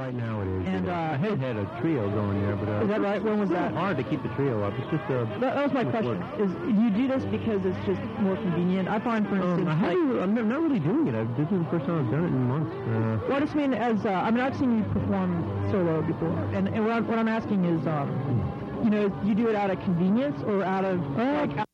Right now it is. And I had a trio going there, but is that right? When was that? It's hard to keep the trio up. It's just that was my question. Is do you do this because it's just more convenient? I find, for instance, I'm not really doing it. This is the first time I've done it in months. Well, I just mean I've seen you perform solo before, and what I'm asking is, you do it out of convenience or out of